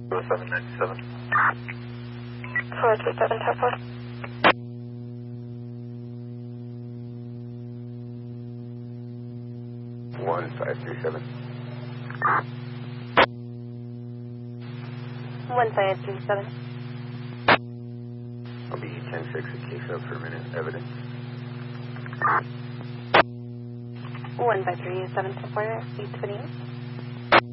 0797. 427 Top 4. 1537. 1537. I'll be 10-6 a case up for a minute. Evidence. 1537 Top 4, 828.